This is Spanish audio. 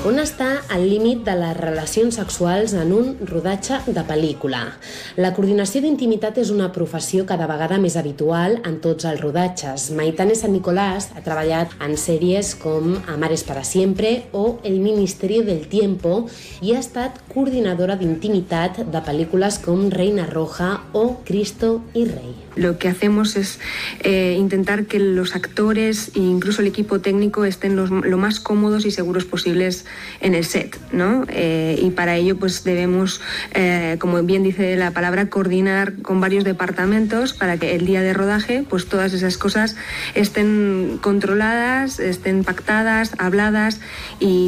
On està el límit de les relacions sexuals en un rodatge de pel·lícula? La coordinació d'intimitat és una professió cada vegada més habitual en tots els rodatges. Maitane San Nicolás ha treballat en sèries com Amares para siempre o El Ministerio del Tiempo i ha estat coordinadora d'intimitat de pel·lícules com Reina Roja o Cristo y Rey. Lo que hacemos es intentar que los actores e incluso el equipo técnico estén lo más cómodos y seguros posibles en el set, ¿no? Y para ello pues debemos, como bien dice la palabra, coordinar con varios departamentos para que el día de rodaje pues todas esas cosas estén controladas, estén pactadas, habladas y